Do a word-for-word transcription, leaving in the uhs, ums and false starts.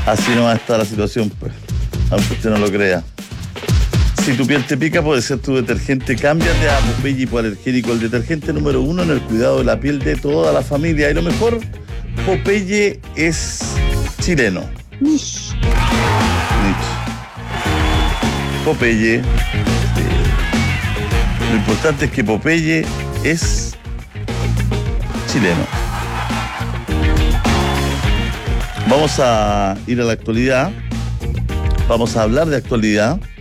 Así no va a estar la situación, pues, aunque usted no lo crea. Si tu piel te pica, puede ser tu detergente. Cámbiate a Popeye hipoalergénico, el detergente número uno en el cuidado de la piel de toda la familia. Y lo mejor, Popeye es chileno. Niche. Popeye. Eh, lo importante es que Popeye es chileno. Vamos a ir a la actualidad. Vamos a hablar de actualidad.